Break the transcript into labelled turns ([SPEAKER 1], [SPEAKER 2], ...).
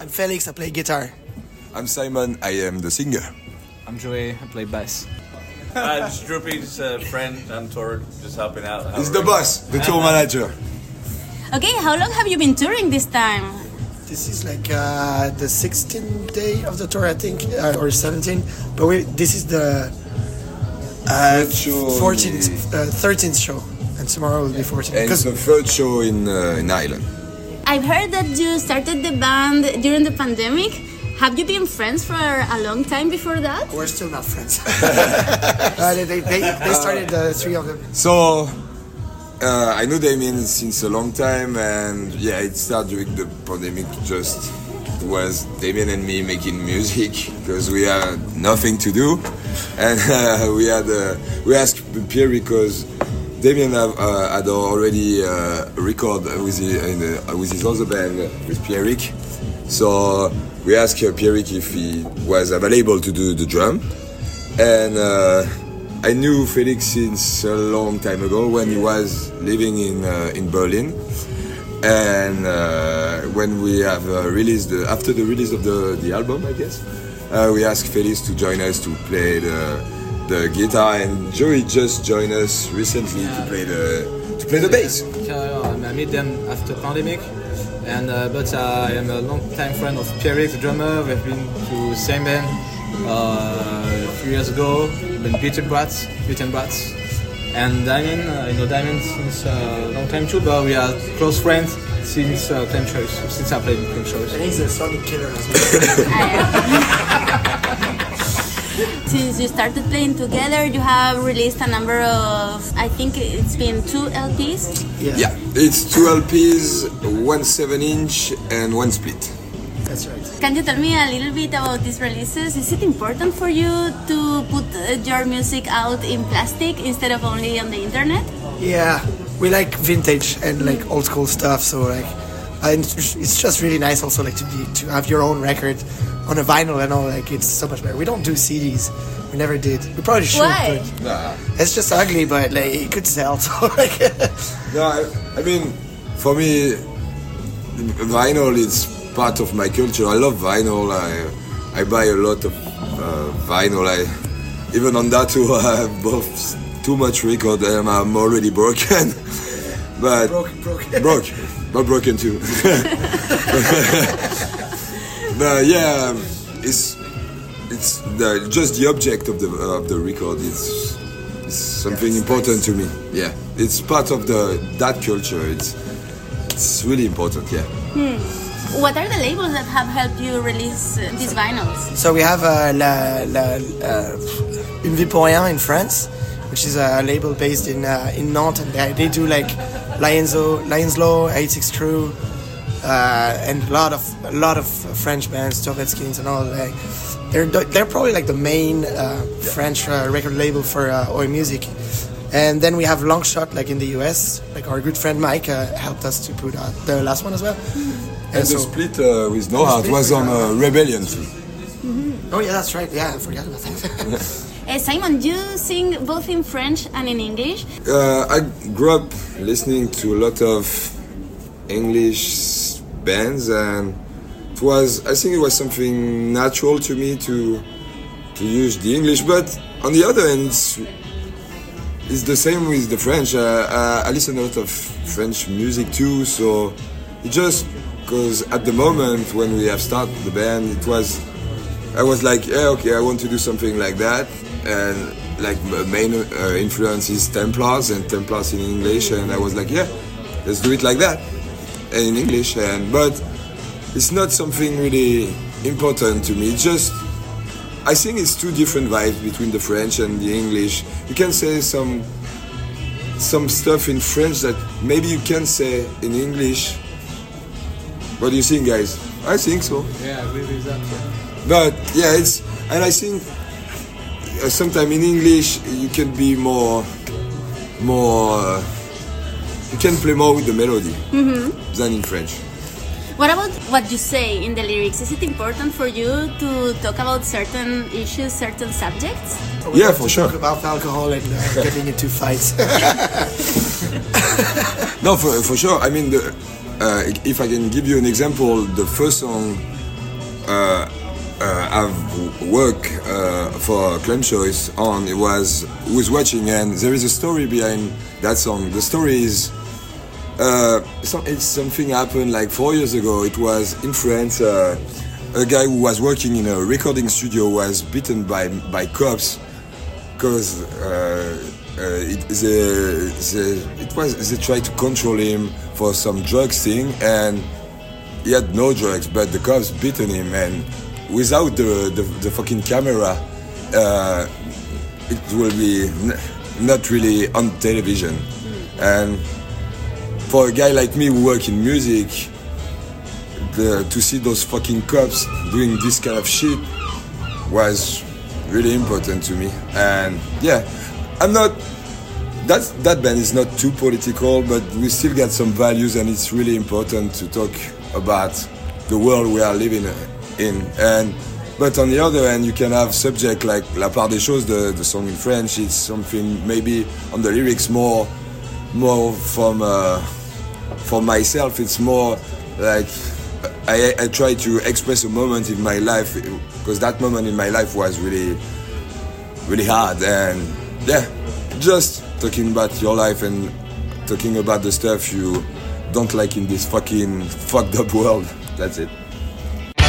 [SPEAKER 1] I'm Felix, I play guitar.
[SPEAKER 2] I'm Simon, I am the singer.
[SPEAKER 3] I'm Joey, I play bass.
[SPEAKER 4] Just Droopy's friend on tour, just helping out.
[SPEAKER 2] He's the boss, the tour manager.
[SPEAKER 5] Okay, how long have you been touring this time?
[SPEAKER 1] This is like the 16th day of the tour, I think, or 17th. But this is the 13th show, and tomorrow will be 14th.
[SPEAKER 2] And it's the third show in Ireland.
[SPEAKER 5] I've heard that you started the band during the pandemic. Have you been friends for a long time before that?
[SPEAKER 1] We're still not friends. They started, the three of them.
[SPEAKER 2] So, I knew Damien since a long time, and yeah, it started during the pandemic. Just was Damien and me making music because we had nothing to do, and we asked Pierre because Damien had already record with his other band with Pierrick. So we asked Pierrick if he was available to do the drum, and I knew Felix since a long time ago when he was living in Berlin, and when we have released after the release of the album, I guess, we asked Felix to join us to play the guitar, and Joey just joined us recently to play the bass.
[SPEAKER 3] I met them after pandemic, and but I am a long time friend of Pierrick, the drummer. We've been to the same band a few years ago, been Beaten Brats, and Damien. I know Damien since a long time too, but we are close friends since Clem Choice, since I played Clem Choice.
[SPEAKER 1] And he's a Sonic killer as well.
[SPEAKER 5] Since you started playing together, you have released a number of, I think it's been 2 LPs?
[SPEAKER 2] Yeah, it's 2 LPs, 1 7-inch and 1 split.
[SPEAKER 1] That's right.
[SPEAKER 5] Can you tell me a little bit about these releases? Is it important for you to put your music out in plastic instead of only on the internet?
[SPEAKER 1] Yeah, we like vintage and like old school stuff, so like it's just really nice also like to have your own record on a vinyl and all. Like it's so much better. We don't do CDs. We never did. We probably should.
[SPEAKER 5] Why?
[SPEAKER 1] But
[SPEAKER 2] Nah.
[SPEAKER 1] it's just ugly, but like it could sell. So like.
[SPEAKER 2] No, I mean, for me, vinyl is part of my culture. I love vinyl. I buy a lot of vinyl. Even on that too, I have both too much record and I'm already broken. But broke, not broken too. But yeah, it's just the object of the record. It's something important to me. Yeah, it's part of that culture. It's really important. Yeah.
[SPEAKER 5] What are the labels that have helped you release these vinyls?
[SPEAKER 1] So we have Une Vie Pour Rien in France, which is a label based in Nantes, and they do like Lions Law, 86 True, and a lot of French bands, Torvetskins and all. Like, they're probably like the main French record label for Oi Music. And then we have Longshot, like in the US, like our good friend Mike helped us to put out the last one as well.
[SPEAKER 2] And the split with No Heart was on Rebellion too.
[SPEAKER 5] Mm-hmm.
[SPEAKER 1] Oh yeah, that's right. Yeah, I forgot about that.
[SPEAKER 5] Simon, you sing both in French and in English?
[SPEAKER 2] I grew up listening to a lot of English bands, and I think it was something natural to me to use the English. But on the other hand, it's the same with the French. I listen a lot of French music too, so it just because at the moment when we have started the band, I was like, yeah, okay, I want to do something like that, and like main influence is Templars and Templars in English, and I was like, yeah, let's do it like that, and in English, but it's not something really important to me. It's just, I think it's two different vibes between the French and the English. You can say some stuff in French that maybe you can say in English. What do you think, guys? I think so.
[SPEAKER 3] Yeah, I agree with that. Yeah.
[SPEAKER 2] But yeah, and I think sometimes in English you can be more. You can play more with the melody than in French.
[SPEAKER 5] What about what you say in the lyrics? Is it important for you to talk about certain issues, certain subjects?
[SPEAKER 2] Yeah, for sure.
[SPEAKER 1] Talk about alcohol and getting into fights.
[SPEAKER 2] No, for sure. I mean, if I can give you an example, the first song have work for Clem Choice on, was watching, and there is a story behind that song. The story is it's something happened like 4 years ago. It was in France. A guy who was working in a recording studio was beaten by cops because they tried to control him for some drugs thing, and he had no drugs, but the cops beaten him, and without the fucking camera, it will be not really on television. And for a guy like me who work in music, to see those fucking cops doing this kind of shit was really important to me. And yeah, I'm not, that band is not too political, but we still got some values, and it's really important to talk about the world we are living in. But on the other hand, you can have subject like La Part des Choses, the song in French. It's something maybe on the lyrics more for myself. It's more like I try to express a moment in my life, because that moment in my life was really, really hard. And yeah, just talking about your life and talking about the stuff you don't like in this fucking fucked up world. That's it.